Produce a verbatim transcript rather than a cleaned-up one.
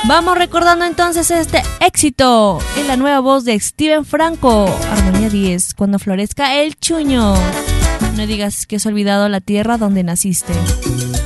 Vamos recordando entonces este éxito en la nueva voz de Steven Franco, Armonía diez, cuando florezca el chuño. No digas que has olvidado la tierra donde naciste.